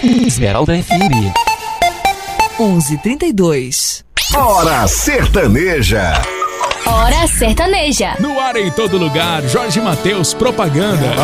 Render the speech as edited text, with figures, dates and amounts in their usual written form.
Esmeralda FM 11:32. Hora Sertaneja. Hora Sertaneja. No ar em todo lugar, Jorge Mateus Propaganda.